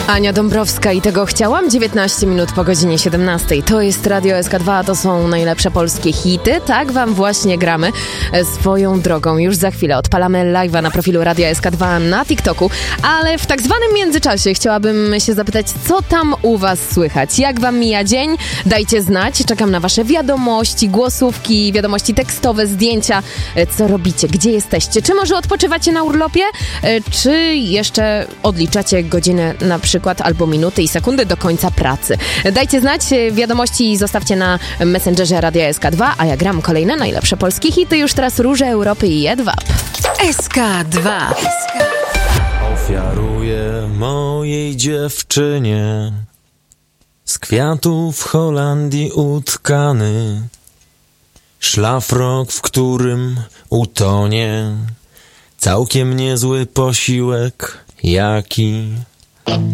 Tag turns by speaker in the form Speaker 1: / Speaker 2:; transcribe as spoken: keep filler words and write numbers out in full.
Speaker 1: Ania Dąbrowska i tego chciałam. dziewiętnaście minut po godzinie siedemnastej. To jest Radio S K dwa, to są najlepsze polskie hity. Tak wam właśnie gramy swoją drogą. Już za chwilę odpalamy live'a na profilu Radia S K dwa na TikToku, ale w tak zwanym międzyczasie chciałabym się zapytać, co tam u was słychać? Jak wam mija dzień? Dajcie znać. Czekam na wasze wiadomości, głosówki, wiadomości tekstowe, zdjęcia. Co robicie? Gdzie jesteście? Czy może odpoczywacie na urlopie? Czy jeszcze odliczacie godziny na przykład albo minuty i sekundy do końca pracy? Dajcie znać, wiadomości zostawcie na Messengerze Radia S K dwa, a ja gram kolejne najlepsze polskie hity. Już teraz Róże Europy i Jedwab.
Speaker 2: S K dwa.
Speaker 3: Ofiaruję mojej dziewczynie z kwiatów Holandii utkany szlafrok, w którym utonie całkiem niezły posiłek, jaki